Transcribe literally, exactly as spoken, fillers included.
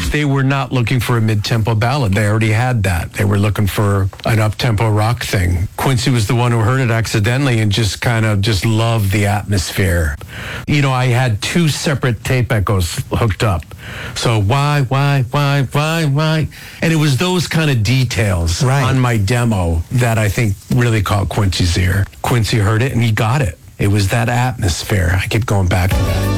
they were not looking for a mid-tempo ballad. They already had that. They were looking for an up-tempo rock thing. Quincy was the one who heard it accidentally and just kind of just loved the atmosphere. You know, I had two separate tape echoes hooked up. So why, why, why, why, why? And it was those kind of details Right. on my demo that I think really caught Quincy's ear. Quincy heard it and he got it. It was that atmosphere. I kept going back to that.